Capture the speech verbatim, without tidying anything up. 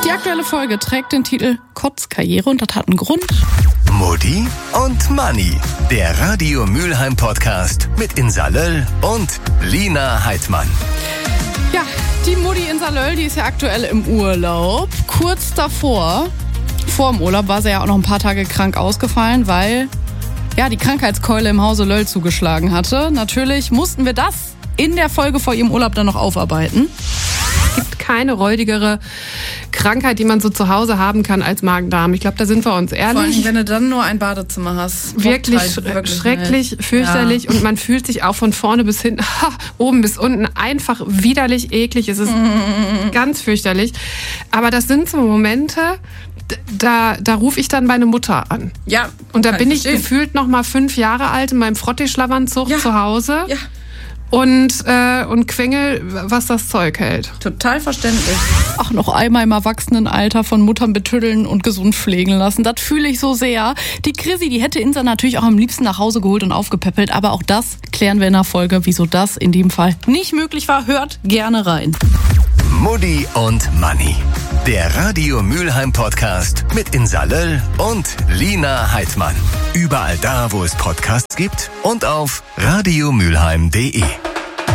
Die aktuelle Folge trägt den Titel Kotzkarriere und das hat einen Grund. Mutti und Manni, der Radio Mülheim Podcast mit Insa Löll und Lina Heidmann. Ja, die Mutti Insa Löll, die ist ja aktuell im Urlaub. Kurz davor, vor dem Urlaub, war sie ja auch noch ein paar Tage krank ausgefallen, weil ja die Krankheitskeule im Hause Löll zugeschlagen hatte. Natürlich mussten wir das in der Folge vor ihrem Urlaub dann noch aufarbeiten. Es gibt keine räudigere Krankheit, die man so zu Hause haben kann als Magen-Darm. Ich glaube, da sind wir uns ehrlich. Vor allem, wenn du dann nur ein Badezimmer hast. Wirklich, halt sch- wirklich schrecklich, nicht. fürchterlich. Ja. Und man fühlt sich auch von vorne bis hinten, ha, oben bis unten, einfach widerlich, eklig. Es ist mm. ganz fürchterlich. Aber das sind so Momente, da, da rufe ich dann meine Mutter an. Ja. Und da bin ich, ich gefühlt noch mal fünf Jahre alt in meinem Frottee-Schlafanzug ja. zu Hause. Ja. Und, äh, und quengel, was das Zeug hält. Total verständlich. Ach, noch einmal im Erwachsenenalter von Muttern betüddeln und gesund pflegen lassen. Das fühle ich so sehr. Die Chrissy, die hätte Insa natürlich auch am liebsten nach Hause geholt und aufgepäppelt. Aber auch das klären wir in der Folge, wieso das in dem Fall nicht möglich war. Hört gerne rein. Mutti und Manni, der Radio Mülheim Podcast mit Insa Löll und Lina Heidmann. Überall da, wo es Podcasts gibt und auf radiomülheim punkt de.